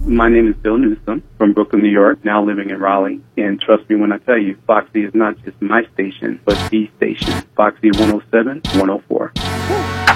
My name is Bill Newsom from Brooklyn, New York, now living in Raleigh. And trust me when I tell you, Foxy is not just my station, but the station. Foxy 107, 104.